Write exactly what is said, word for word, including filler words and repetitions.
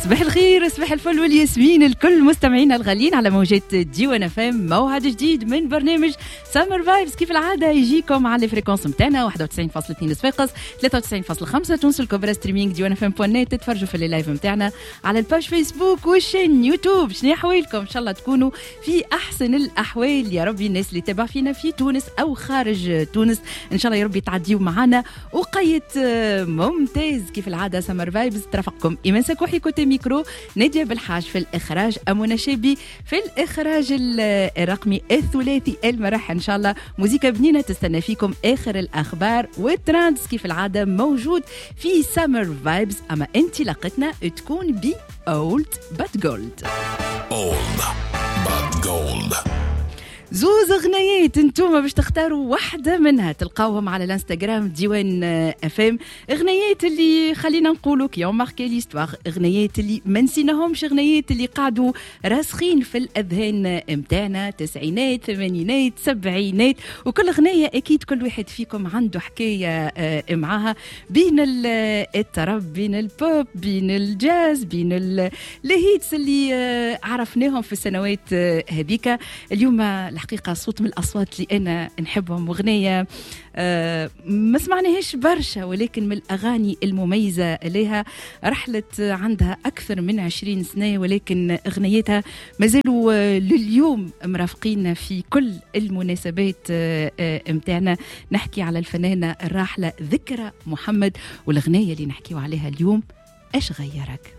صباح الخير، صباح الفل والياسمين الكل مستمعينا الغاليين على موجات ديوان اف ام. موعد جديد من برنامج سامر فايبس كيف العاده يجيكم على الفريكونس نتاعنا واحد وتسعين فاصلة اثنين صفاقس، ثلاثة وتسعين فاصلة خمسة تونس، الكبرى ستريمينغ ديوان اف ام بوان نت. تتفرجوا في اللايف نتاعنا على الباج فيسبوك والشين يوتيوب. شنو احوالكم؟ ان شاء الله تكونوا في احسن الاحوال يا ربي. الناس اللي تابع فينا في تونس او خارج تونس ان شاء الله يا ربي تعديوا معنا وقيت ممتاز كيف العاده. سامر فايبس ترافقكم ايمان سكوحي كوتي ميكرو، نادية بالحاج في الإخراج، أمونة شابي في الإخراج الرقمي الثلاثي المرح. إن شاء الله موسيقى بنينة تستنى فيكم. آخر الأخبار والترندز كيف العادة موجود في سامر فايبس. أما أنت لقتنا تكون بي أولد بات جولد. Old but gold. زوز اغنيات انتوما باش تختاروا واحدة منها، تلقاوهم على الانستغرام ديوان اف ام. اغنيات اللي خلينا نقولوا كي يوم ماركي ليستواغ، اغنيات اللي ما نسيناهمش، اغنيات اللي قعدوا راسخين في الاذهان متاعنا، تسعينات ثمانينات سبعينات. وكل اغنية اكيد كل واحد فيكم عنده حكاية معاها، بين الطرب بين البوب بين الجاز بين الهيتس اللي عرفناهم في السنوات هذيك. اليوم الحقيقة صوت من الأصوات اللي أنا نحبهم، وغنية آه ما سمعناهاش برشا ولكن من الأغاني المميزة لها. رحلة عندها أكثر من عشرين سنة ولكن أغنيتها ما زالوا آه لليوم مرافقين في كل المناسبات آه آه متاعنا. نحكي على الفنانة الراحلة ذكرى محمد، والأغنية اللي نحكيو عليها اليوم ايش غيرك.